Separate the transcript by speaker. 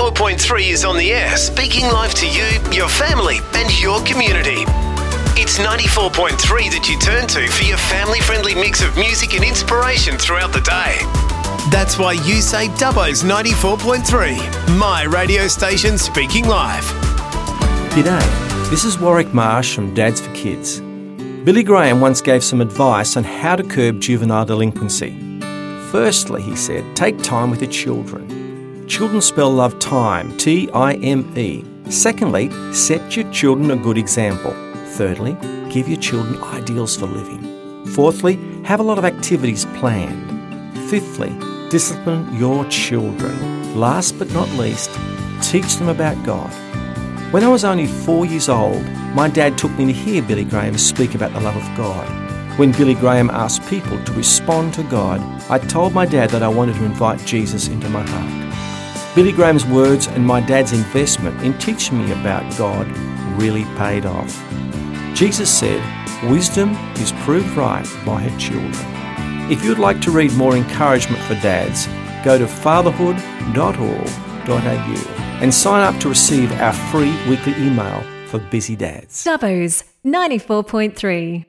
Speaker 1: 94.3 is on the air, speaking life to you, your family and your community. It's 94.3 that you turn to for your family-friendly mix of music and inspiration throughout the day. That's why you say Dubbo's 94.3, my radio station speaking live.
Speaker 2: G'day, this is Warwick Marsh from Dads for Kids. Billy Graham once gave some advice on how to curb juvenile delinquency. Firstly, he said, take time with your children. Children spell love time, T-I-M-E. Secondly, set your children a good example. Thirdly, give your children ideals for living. Fourthly, have a lot of activities planned. Fifthly, discipline your children. Last but not least, teach them about God. When I was only 4 years old, my dad took me to hear Billy Graham speak about the love of God. When Billy Graham asked people to respond to God, I told my dad that I wanted to invite Jesus into my heart. Billy Graham's words and my dad's investment in teaching me about God really paid off. Jesus said, wisdom is proved right by her children. If you'd like to read more encouragement for dads, go to fatherhood.org.au and sign up to receive our free weekly email for busy dads.
Speaker 3: Dubbo's 94.3.